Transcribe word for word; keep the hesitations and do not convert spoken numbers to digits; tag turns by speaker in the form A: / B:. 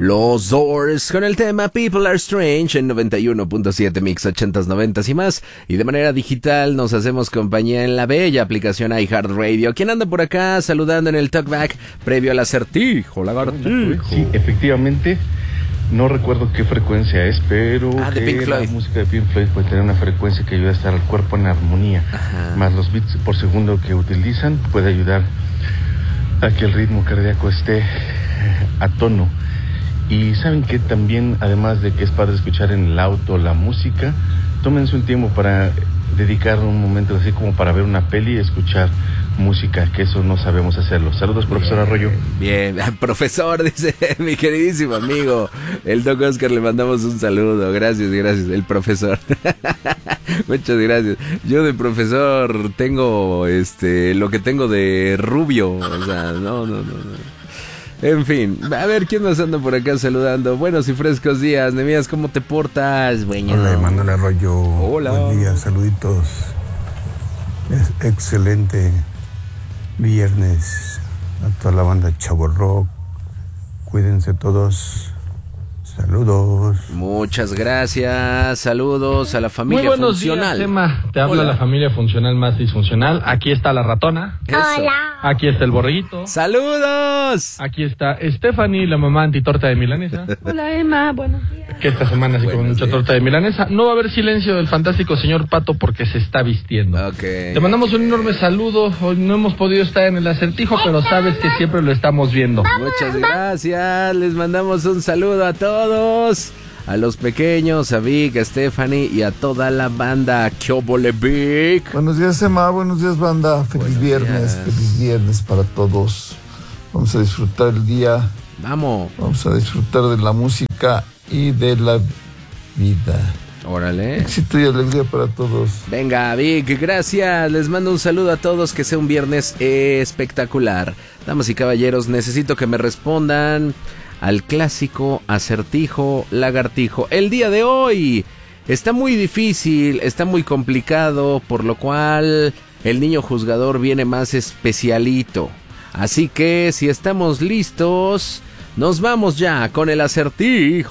A: Los Doors con el tema People Are Strange en noventa y uno punto siete Mix ochentas, noventas y más. Y de manera digital nos hacemos compañía en la bella aplicación iHeartRadio. ¿Quién anda por acá saludando en el talkback previo al acertijo, lagartijo?
B: Sí, efectivamente. No recuerdo qué frecuencia es, pero
A: ah, de Pink Floyd.
B: La música de Pink Floyd puede tener una frecuencia que ayuda a estar el cuerpo en armonía.
A: Ajá.
B: Más los beats por segundo que utilizan puede ayudar a que el ritmo cardíaco esté a tono. Y saben que también, además de que es padre escuchar en el auto la música, tómense un tiempo para dedicar un momento así como para ver una peli y escuchar música, que eso no sabemos hacerlo. Saludos, profesor
A: bien,
B: Arroyo.
A: Bien, profesor, dice mi queridísimo amigo, el Doc Oscar, le mandamos un saludo. Gracias, gracias, el profesor. Muchas gracias. Yo de profesor tengo este lo que tengo de rubio, o sea, no, no, no, no. En fin, a ver, ¿quién nos anda por acá saludando? Buenos y frescos días, Nemías, ¿cómo te portas? Bueno.
C: Hola, Manuel Arroyo.
A: Hola.
C: Buen día, saluditos. Es excelente viernes a toda la banda Chavo Rock. Cuídense todos. Saludos.
A: Muchas gracias. Saludos a la familia
D: Muy buenos
A: funcional.
D: días, Emma. Te habla
A: Hola.
D: La familia funcional más disfuncional. Aquí está la ratona.
A: Eso.
E: Hola.
D: Aquí está el borreguito.
A: ¡Saludos!
D: Aquí está Stephanie, la mamá antitorta de milanesa.
E: Hola, Emma. Buenos días.
D: Que esta semana sí come
A: Buenos
D: mucha
A: días.
D: torta de milanesa. No va a haber silencio del fantástico señor Pato porque se está vistiendo.
A: Ok.
D: Te mandamos un enorme saludo. Hoy no hemos podido estar en el acertijo, pero sabes que siempre lo estamos viendo.
A: Muchas gracias. Les mandamos un saludo a todos. A los pequeños, a Vic, a Stephanie y a toda la banda. ¡Qué óvole, Vic!
C: Buenos días, Emma. Buenos días, banda. Feliz
A: Buenos
C: viernes.
A: días.
C: Feliz viernes para todos. Vamos a disfrutar el día.
A: Vamos.
C: Vamos a disfrutar de la música y de la vida.
A: Órale.
C: Éxito y alegría para todos.
A: Venga, Vic, gracias. Les mando un saludo a todos. Que sea un viernes espectacular. Damas y caballeros, necesito que me respondan al clásico acertijo lagartijo. El día de hoy está muy difícil, está muy complicado, por lo cual el niño juzgador viene más especialito. Así que si estamos listos, nos vamos ya con el acertijo